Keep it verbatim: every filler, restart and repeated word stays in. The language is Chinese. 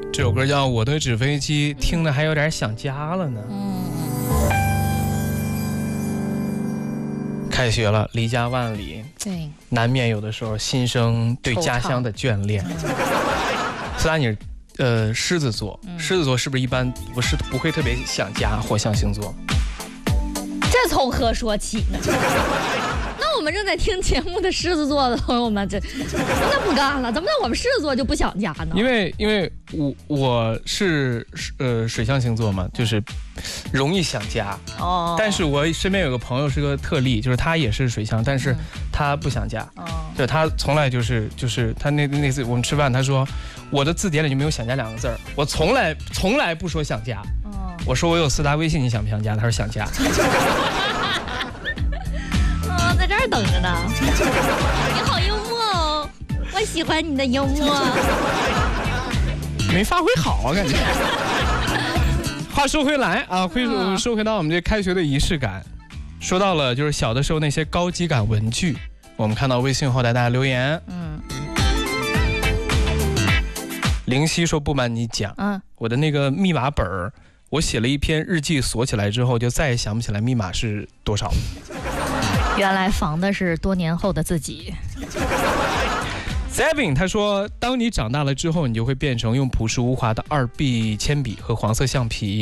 这首歌叫《我的纸飞机》，听的还有点想家了呢。 嗯， 开学了，离家万里， 对， 难免有的时候心生对家乡的眷恋。斯达，你是呃狮子座， 嗯狮子座是不是一般不是不会特别想家？火象星座， 这从何说起呢？那我们正在听节目的狮子座的朋友们，这那不干了，怎么的我们狮子座就不想家呢？ 因为因为我我是呃水象星座嘛，就是容易想家。 哦， 但是我身边有个朋友是个特例，就是他也是水象，但是他不想家。 哦， 就他从来就是就是他那那次我们吃饭，他说我的字典里就没有想家两个字儿，我从来从来不说想家。 哦， 我说我有四大微信，你想不想家？他说想家。 哦，在这儿等着呢。你好幽默哦，我喜欢你的幽默。 没发挥好啊，感觉。话说回来啊，回说回到我们这开学的仪式感，说到了就是小的时候那些高级感文具，我们看到微信后台大家留言， 嗯灵犀说不瞒你讲， 嗯， 我的那个密码本儿，我写了一篇日记，锁起来之后就再也想不起来密码是多少。 原来防的是多年后的自己。 Savin 他说，当你长大了之后，你就会变成用朴实无华的二 B 铅笔和黄色橡皮。